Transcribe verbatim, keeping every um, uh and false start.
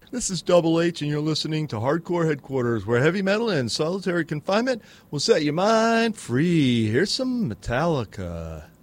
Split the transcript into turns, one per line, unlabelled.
This is Double H, and you're listening to Hardcore Headquarters, where heavy metal and solitary confinement will set your mind free. Here's some Metallica.